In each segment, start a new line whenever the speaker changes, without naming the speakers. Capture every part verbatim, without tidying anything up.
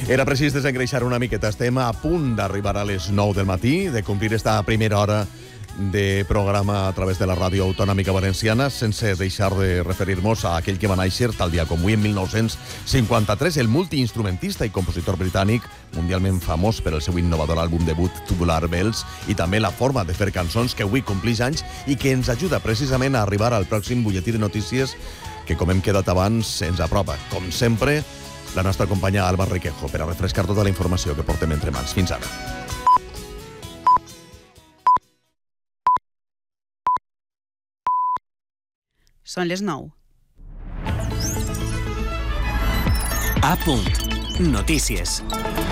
Era precís desengreixar una miqueta. Estem a punt d'arribar a les nou del matí, de complir esta primera hora de programa a través de la ràdio autonòmica valenciana, sense deixar de referir-nos a aquell que va néixer tal dia com avui, en mil nou-cents cinquanta-tres, el multiinstrumentista i compositor britànic, mundialment famós per el seu innovador àlbum debut Tubular Bells, i també la forma de fer cançons que avui complix anys i que ens ajuda precisament a arribar al pròxim butlletí de notícies que, com hem quedat abans, ens apropa, com sempre, la nostra companya Alba Requejo, per a refrescar tota la informació que portem entre mans. Fins ara.
Són les nou.
A punt. Notícies.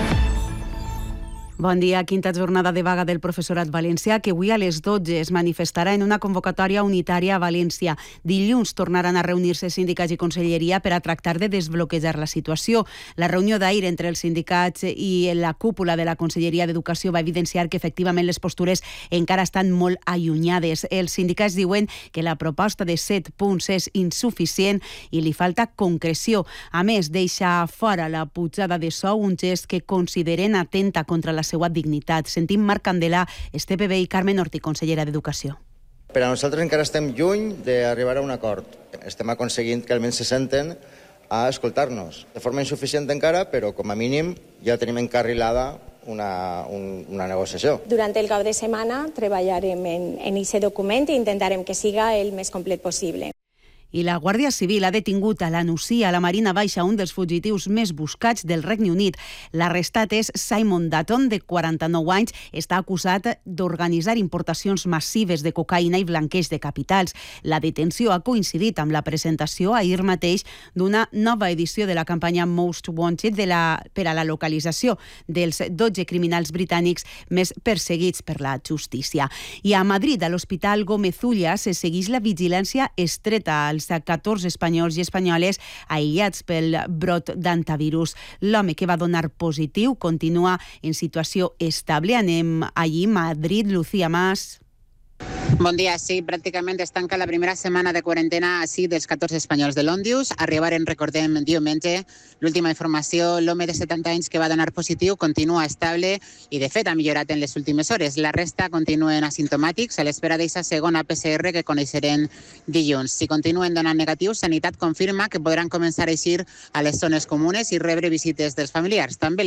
Bon dia. Quinta jornada de vaga del professorat valencià, que avui a les dotze es manifestarà en una convocatòria unitària a València. Dilluns tornaran a reunir-se sindicats i conselleria per a tractar de desbloquejar la situació. La reunió d'ahir entre els sindicats i la cúpula de la Conselleria d'Educació va evidenciar que efectivament les postures encara estan molt allunyades. Els sindicats diuen que la proposta de set punts és insuficient i li falta concreció. A més, deixa fora la pujada de sou, un gest que consideren atenta contra la seva dignitat. Sentim Marc Candelà, Esteve Bé i Carmen Ortí, consellera d'Educació.
Per a nosaltres encara estem lluny d'arribar a un acord. Estem aconseguint que almenys se senten a escoltar-nos. De forma insuficient encara, però com a mínim ja tenim encarrilada una, un, una negociació.
Durant el cap de setmana treballarem en aquest document i intentarem que siga el més complet possible.
I la Guàrdia Civil ha detingut a la Nucia, a la Marina Baixa, un dels fugitius més buscats del Regne Unit. L'arrestat és Simon Dutton, de quaranta-nou anys. Està acusat d'organitzar importacions massives de cocaïna i blanqueig de capitals. La detenció ha coincidit amb la presentació ahir mateix d'una nova edició de la campanya Most Wanted de la, per a la localització dels dotze criminals britànics més perseguits per la justícia. I a Madrid, a l'Hospital Gómez Ulla, se segueix la vigilància estreta als catorze espanyols i espanyoles aïllats pel brot d'antivirus. L'home que va donar positiu continua en situació estable. Anem allí, Madrid, Lucía Mas.
Bon dia. Sí, pràcticament es tanca la primera setmana de quarantena així dels catorze espanyols de l'Òndius. Arribaren, recordem, diumenge. L'última informació, l'home de setanta anys que va donar positiu continua estable i, de fet, ha millorat en les últimes hores. La resta continuen asimptomàtics a l'espera d'aquesta segona P C R que coneixerem dilluns. Si continuen donant negatius, Sanitat confirma que podran començar a eixir a les zones comunes i rebre visites dels familiars. També